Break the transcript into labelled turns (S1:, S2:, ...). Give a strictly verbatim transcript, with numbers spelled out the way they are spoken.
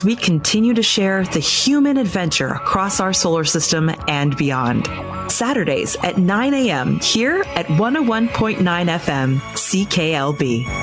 S1: We continue to share the human adventure across our solar system and beyond. Saturdays at nine a.m. here at one oh one point nine F M C K L B.